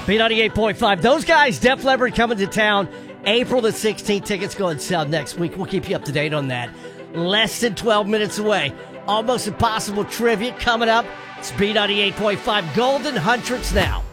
B98.5. Those guys, Def Leppard coming to town April the 16th. Tickets go on sale next week. We'll keep you up to date on that. Less than 12 minutes away. Almost Impossible trivia coming up. It's B98.5 Golden Huntress now.